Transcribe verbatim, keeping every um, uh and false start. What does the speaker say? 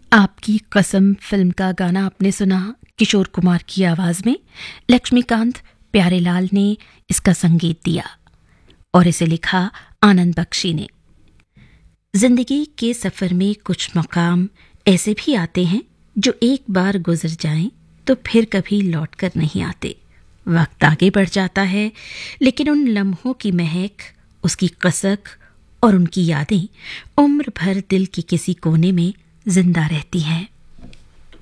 आपकी कसम फिल्म का गाना आपने सुना किशोर कुमार की आवाज में। लक्ष्मीकांत प्यारेलाल ने इसका संगीत दिया और इसे लिखा आनंद बख्शी ने। जिंदगी के सफर में कुछ मकाम ऐसे भी आते हैं जो एक बार गुजर जाएं तो फिर कभी लौट कर नहीं आते। वक्त आगे बढ़ जाता है, लेकिन उन लम्हों की महक, उसकी कसक और उनकी यादें उम्र भर दिल के किसी कोने में जिंदा रहती हैं।